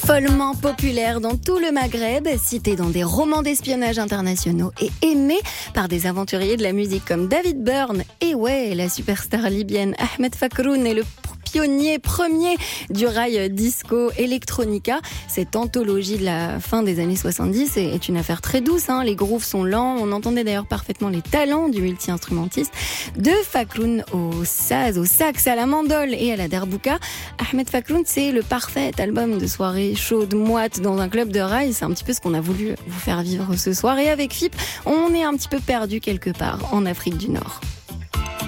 Follement populaire dans tout le Maghreb, cité dans des romans d'espionnage internationaux et aimé par des aventuriers de la musique comme David Byrne et la superstar libyenne Ahmed Fakroun est le pionnier premier du rail disco electronica. Cette anthologie de la fin des années 70 est une affaire très douce. Les grooves sont lents. On entendait d'ailleurs parfaitement les talents du multi-instrumentiste. De Fakroun au saz, au sax, à la mandole et à la derbouka. Ahmed Fakroun, c'est le parfait album de soirée chaude, moite dans un club de rail. C'est un petit peu ce qu'on a voulu vous faire vivre ce soir. Et avec FIP, on est un petit peu perdu quelque part en Afrique du Nord.